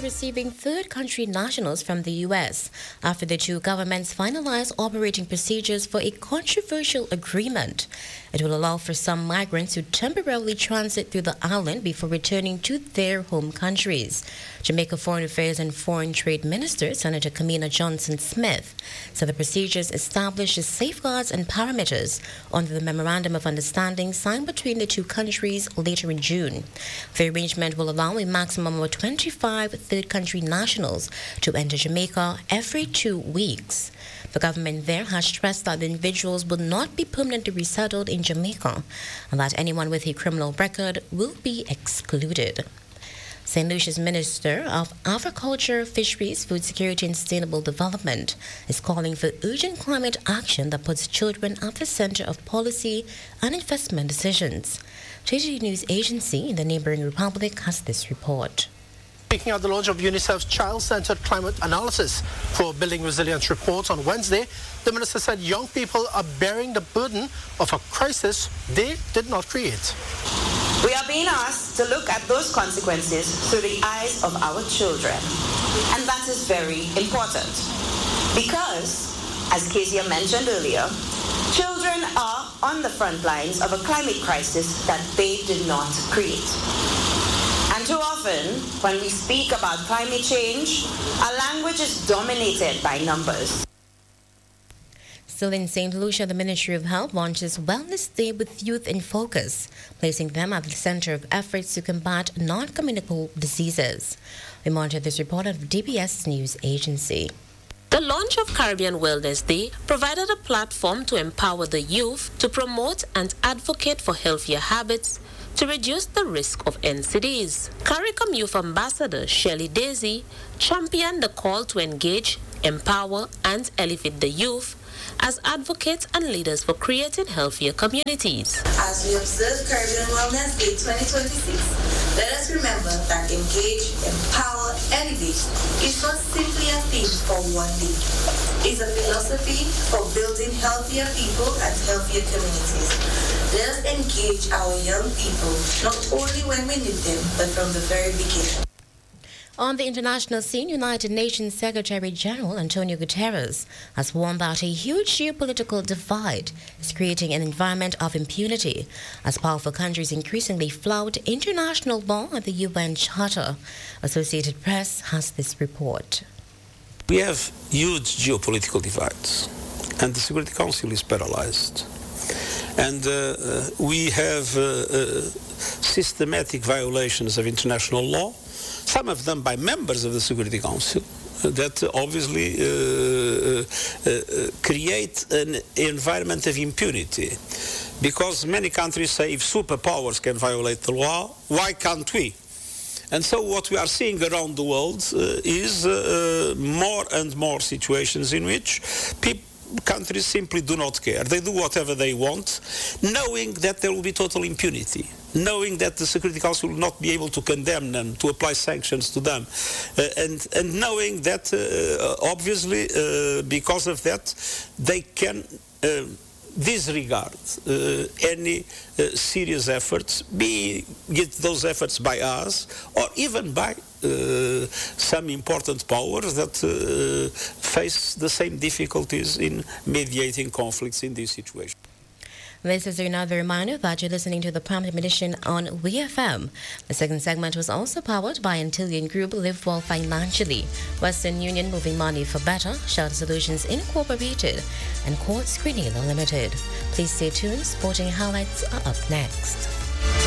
receiving third country nationals from the U.S. after the two governments finalized operating procedures for a controversial agreement. It will allow for some migrants to temporarily transit through the island before returning to their home countries. Jamaica Foreign Affairs and Foreign Trade Minister Senator Kamina Johnson-Smith said the procedures establishes safeguards and parameters under the Memorandum of Understanding signed between the two countries later in June. The arrangement will allow a maximum of 25 third country nationals to enter Jamaica every 2 weeks. The government there has stressed that the individuals will not be permanently resettled in Jamaica and that anyone with a criminal record will be excluded. St. Lucia's Minister of Agriculture, Fisheries, Food Security and Sustainable Development is calling for urgent climate action that puts children at the center of policy and investment decisions. JJ News Agency in the neighboring republic has this report. Speaking at the launch of UNICEF's Child-Centered Climate Analysis for Building Resilience report on Wednesday, the minister said young people are bearing the burden of a crisis they did not create. We are being asked to look at those consequences through the eyes of our children. And that is very important. Because, as Kezia mentioned earlier, children are on the front lines of a climate crisis that they did not create. And too often, when we speak about climate change, our language is dominated by numbers. Still in St. Lucia, the Ministry of Health launches Wellness Day with Youth in Focus, placing them at the center of efforts to combat non-communicable diseases. We monitor this report of DBS News Agency. The launch of Caribbean Wellness Day provided a platform to empower the youth to promote and advocate for healthier habits to reduce the risk of NCDs. CARICOM Youth Ambassador Shelley Daisy championed the call to engage, empower, and elevate the youth as advocates and leaders for creating healthier communities. As we observe Caribbean Wellness Day 2026, let us remember that engage, empower, elevate is not simply a theme for one day. It's a philosophy for building healthier people and healthier communities. Let us engage our young people, not only when we need them, but from the very beginning. On the international scene, United Nations Secretary General Antonio Guterres has warned that a huge geopolitical divide is creating an environment of impunity as powerful countries increasingly flout international law and the UN Charter. Associated Press has this report. We have huge geopolitical divides, and the Security Council is paralyzed. And we have systematic violations of international law, some of them by members of the Security Council, that obviously create an environment of impunity. Because many countries say if superpowers can violate the law, why can't we? And so what we are seeing around the world is more and more situations in which countries simply do not care. They do whatever they want, knowing that there will be total impunity, knowing that the Security Council will not be able to condemn them, to apply sanctions to them, and knowing that, obviously, because of that, they can disregard any serious efforts, be it those efforts by us or even by some important powers that face the same difficulties in mediating conflicts in this situation. This is another reminder that you're listening to the Prime Edition on WeFM. The second segment was also powered by Antillean Group Live Well Financially, Western Union Moving Money for Better, Shelter Solutions Incorporated, and Court Screening Limited. Please stay tuned. Sporting highlights are up next.